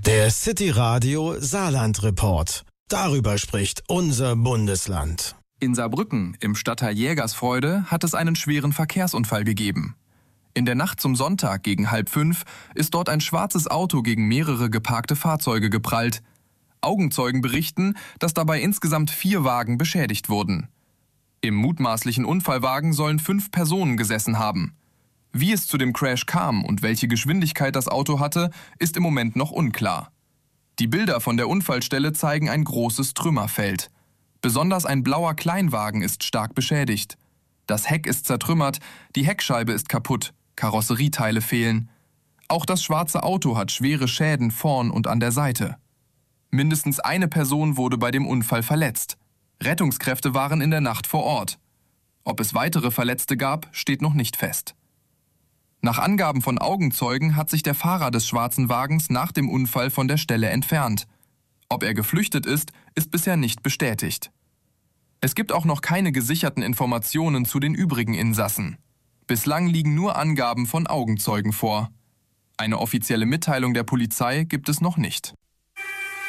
Der City Radio Saarland Report. Darüber spricht unser Bundesland. In Saarbrücken, im Stadtteil Jägersfreude, hat es einen schweren Verkehrsunfall gegeben. In der Nacht zum Sonntag gegen 4:30 ist dort ein schwarzes Auto gegen mehrere geparkte Fahrzeuge geprallt. Augenzeugen berichten, dass dabei insgesamt 4 Wagen beschädigt wurden. Im mutmaßlichen Unfallwagen sollen 5 Personen gesessen haben. Wie es zu dem Crash kam und welche Geschwindigkeit das Auto hatte, ist im Moment noch unklar. Die Bilder von der Unfallstelle zeigen ein großes Trümmerfeld. Besonders ein blauer Kleinwagen ist stark beschädigt. Das Heck ist zertrümmert, die Heckscheibe ist kaputt, Karosserieteile fehlen. Auch das schwarze Auto hat schwere Schäden vorn und an der Seite. Mindestens eine Person wurde bei dem Unfall verletzt. Rettungskräfte waren in der Nacht vor Ort. Ob es weitere Verletzte gab, steht noch nicht fest. Nach Angaben von Augenzeugen hat sich der Fahrer des schwarzen Wagens nach dem Unfall von der Stelle entfernt. Ob er geflüchtet ist, ist bisher nicht bestätigt. Es gibt auch noch keine gesicherten Informationen zu den übrigen Insassen. Bislang liegen nur Angaben von Augenzeugen vor. Eine offizielle Mitteilung der Polizei gibt es noch nicht.